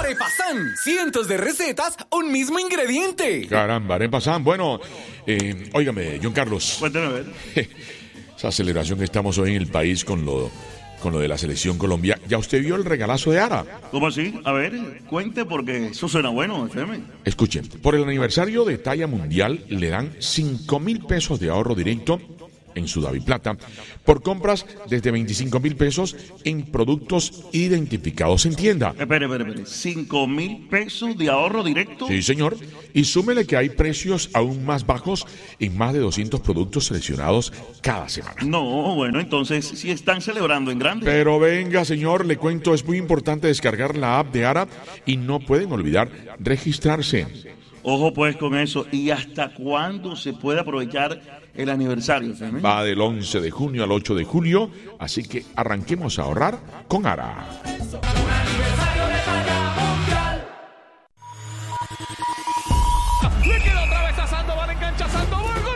Arepasan, cientos de recetas, un mismo ingrediente. Caramba, Arepasan. Bueno, óigame, John Carlos. Cuéntame a ver. Esa celebración que estamos hoy en el país con lo de la selección Colombia. ¿Ya usted vio el regalazo de Ara? ¿Cómo así? A ver, cuente porque eso suena bueno, FM. Escuchen, por el aniversario de talla mundial le dan 5,000 pesos de ahorro directo en su Daviplata por compras desde 25,000 pesos en productos identificados en tienda. Espere. 5,000 pesos de ahorro directo. Sí, señor. Y súmele que hay precios aún más bajos en más de 200 productos seleccionados cada semana. No, bueno, entonces sí están celebrando en grande. Pero venga, señor, le cuento, es muy importante descargar la app de Ara y no pueden olvidar registrarse. Ojo pues con eso. ¿Y hasta cuándo se puede aprovechar el aniversario, FM? Va del 11 de junio al 8 de julio, así que arranquemos a ahorrar con Ara. Líquido otra vez asando, van enganchando, gol.